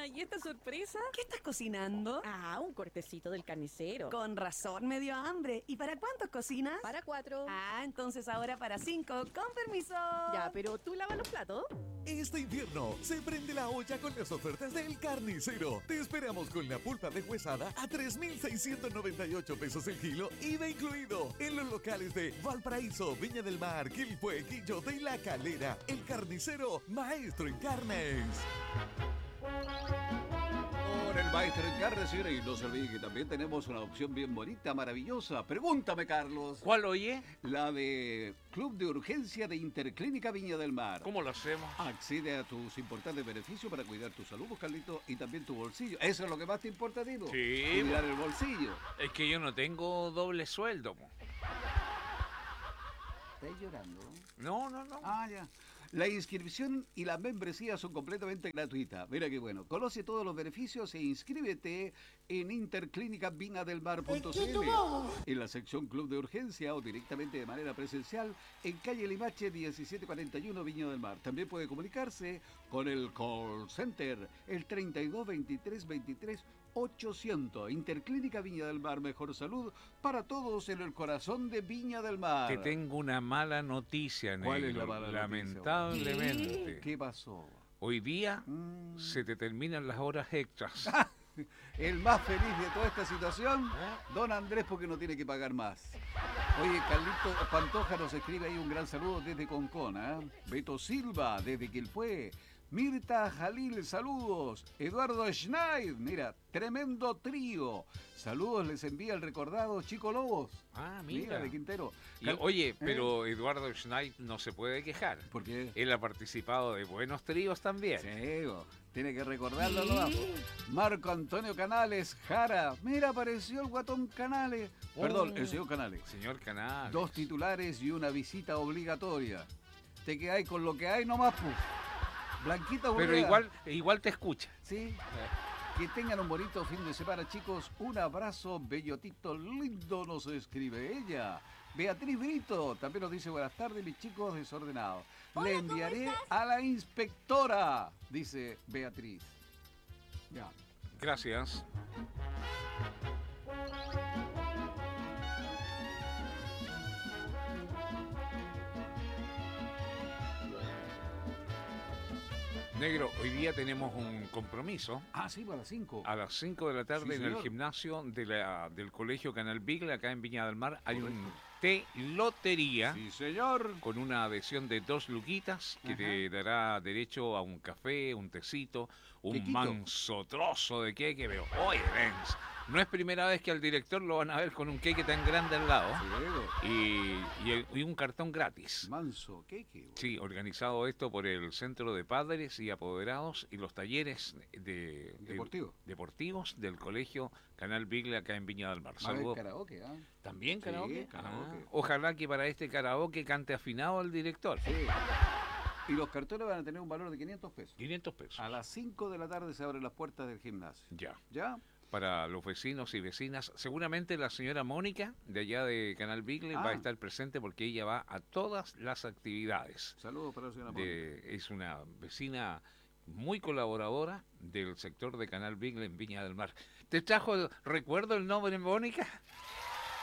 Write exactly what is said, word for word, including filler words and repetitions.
¿y esta sorpresa? ¿Qué estás cocinando? Ah, un cortecito del carnicero. Con razón me dio hambre. ¿Y para cuántos cocinas? Para cuatro. Ah, entonces ahora para cinco. Con permiso. Ya, pero ¿tú lavas los platos? Este invierno se prende la olla con las ofertas del Carnicero. Te esperamos con la pulpa deshuesada a tres mil seiscientos noventa y ocho pesos el kilo, I V A incluido. En los locales de Valparaíso, Viña del Mar, Quilpué, Quillote y La Calera. El Carnicero, maestro en carnes. Con el maestro en carnes, señora, y no se olvide que también tenemos una opción bien bonita, maravillosa. Pregúntame, Carlos. ¿Cuál oye? La de Club de Urgencia de Interclínica Viña del Mar. ¿Cómo lo hacemos? Accede a tus importantes beneficios para cuidar tu salud, Carlito, y también tu bolsillo. Eso es lo que más te importa, Tito. Sí. Cuidar el bolsillo. Es que yo no tengo doble sueldo. Po. ¿Estás llorando? No, no, no. Ah, ya. La inscripción y la membresía son completamente gratuitas. Mira qué bueno. Conoce todos los beneficios e inscríbete en interclínica vina del mar punto c l, en la sección Club de Urgencia o directamente de manera presencial en calle Limache diecisiete cuarenta y uno Viña del Mar. También puede comunicarse con el call center, el treinta y dos veintitrés veintitrés ochocientos. Interclínica Viña del Mar, mejor salud para todos en el corazón de Viña del Mar. Te tengo una mala noticia, negro. ¿Cuál es la mala noticia? Lamentablemente. ¿Qué pasó? Hoy día Mm. se te terminan las horas extras. El más feliz de toda esta situación, don Andrés, porque no tiene que pagar más. Oye, Carlito Pantoja nos escribe ahí un gran saludo desde Concona. ¿eh? Beto Silva, desde Quilpué. Mirta Jalil, saludos. Eduardo Schneid, mira, tremendo trío. Saludos les envía el recordado Chico Lobos. Ah, mira. Mira, de Quintero. Y, Cal- oye, ¿Eh? pero Eduardo Schneid no se puede quejar. ¿Por qué? Él ha participado de buenos tríos también. Sí, bo, tiene que recordarlo nomás, bo. Marco Antonio Canales, Jara. Mira, apareció el guatón Canales. Oh. Perdón, el señor Canales. Señor Canales. Dos titulares y una visita obligatoria. Te quedáis con lo que hay nomás, pues. Blanquita Pero Urrea. igual, igual te escucha. Sí. Que tengan un bonito fin de semana, chicos. Un abrazo, bellotito lindo, nos escribe ella. Beatriz Brito también nos dice buenas tardes, mis chicos desordenados. Hola, Le ¿cómo enviaré estás? a la inspectora, dice Beatriz. Ya. Gracias. Negro, hoy día tenemos un compromiso Ah, sí, para las cinco. a las cinco de la tarde Sí, en el señor. gimnasio de la, del Colegio Canal Beagle, acá en Viña del Mar. Hay un Correcto. té lotería Sí, señor. con una adhesión de dos luquitas que Ajá. te dará derecho a un café, un tecito, un Quequito. manso trozo de queque. Pero, oye, Benz, no es primera vez que al director lo van a ver con un queque tan grande al lado Sí, y, y el- y un cartón gratis. manso, ¿qué? qué? Sí, organizado esto por el Centro de Padres y Apoderados y los talleres de, de- Deportivo. deportivos del Colegio Canal Beagle acá en Viña del Mar. Va a haber Saludos. karaoke, ¿ah? ¿También Sí, karaoke? karaoke. Ah, ojalá que para este karaoke cante afinado el director. Sí. Y los cartones van a tener un valor de quinientos pesos. quinientos pesos. A las cinco de la tarde se abren las puertas del gimnasio. Ya. ¿Ya? Para los vecinos y vecinas. Seguramente la señora Mónica, de allá de Canal Beagle, Ah. va a estar presente porque ella va a todas las actividades. Saludos para la señora Mónica. De, es una vecina muy colaboradora del sector de Canal Beagle en Viña del Mar. ¿Te trajo, recuerdo el nombre, Mónica?